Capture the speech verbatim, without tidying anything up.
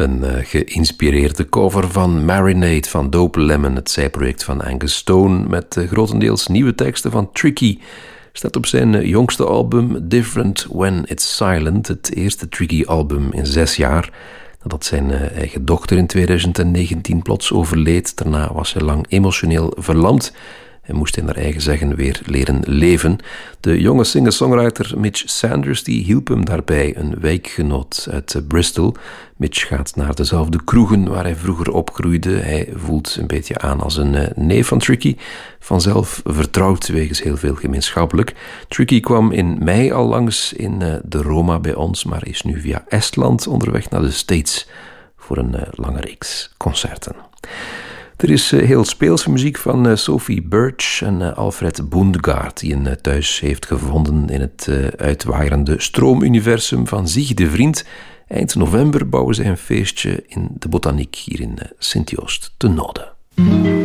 Een uh, geïnspireerde cover van Marinade van Dope Lemon, het zijproject van Angus Stone, met uh, grotendeels nieuwe teksten van Tricky. Staat op zijn uh, jongste album Different When It's Silent, het eerste Tricky-album in zes jaar. Nadat zijn uh, eigen dochter in twintig negentien plots overleed. Daarna was hij lang emotioneel verlamd en moest in haar eigen zeggen weer leren leven. De jonge singer-songwriter Mitch Sanders die hielp hem daarbij, een wijkgenoot uit Bristol. Mitch gaat naar dezelfde kroegen waar hij vroeger opgroeide. Hij voelt een beetje aan als een uh, neef van Tricky. Vanzelf vertrouwd wegens heel veel gemeenschappelijk. Tricky kwam in mei al langs in uh, de Roma bij ons, maar is nu via Estland onderweg naar de States voor een uh, lange reeks concerten. Er is uh, heel speelse muziek van uh, Sophie Birch en uh, Alfred Boondegaard, die een uh, thuis heeft gevonden in het uh, uitwaaierende stroomuniversum van Zie de Vriend. Eind november bouwen zij een feestje in de Botaniek hier in uh, Sint-Joost te Node.